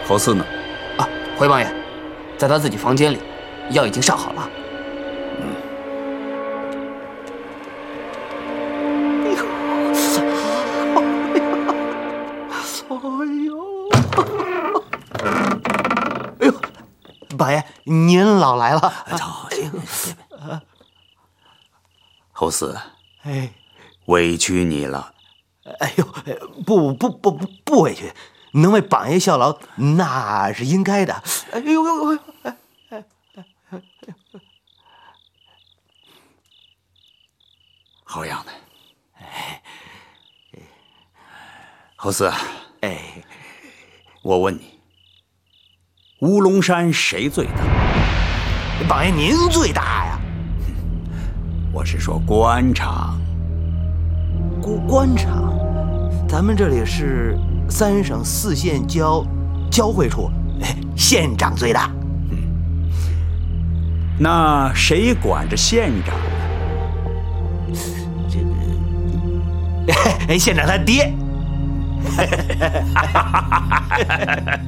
侯四呢？ 啊，回王爷，在他自己房间里，药已经上好了。 哎呦，王爷，您老来了。 侯四， 哎， 委屈你了。 哎呦，不委屈，能为榜爷效劳那是应该的。哎呦呦呦！ 好样的。侯四， 哎， 我问你，乌龙山谁最大？ 榜爷您最大呀。 我是说官场。 官场，咱们这里是3省4县交汇处，县长最大。 那谁管着县长呢？ 县长他爹。